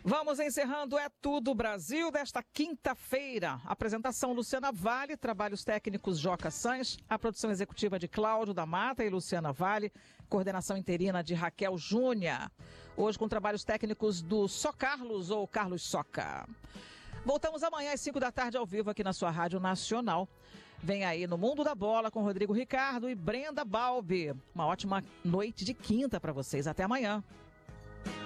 Vamos encerrando É Tudo Brasil desta quinta-feira. Apresentação Luciana Vale, trabalhos técnicos Joca Sanz, a produção executiva de Cláudio da Mata e Luciana Vale, coordenação interina de Raquel Júnior. Hoje com trabalhos técnicos do Só Carlos ou Carlos Soca. Voltamos amanhã às 5 da tarde ao vivo aqui na sua Rádio Nacional. Vem aí no Mundo da Bola com Rodrigo Ricardo e Brenda Balbi. Uma ótima noite de quinta para vocês. Até amanhã.